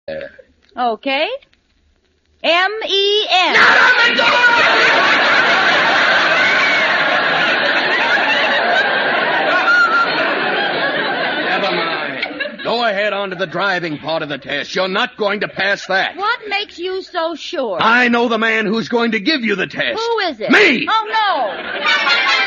Okay. M-E-N. Not on the door! Never mind. Go ahead on to the driving part of the test. You're not going to pass that. What makes you so sure? I know the man who's going to give you the test. Who is it? Me! Oh, no.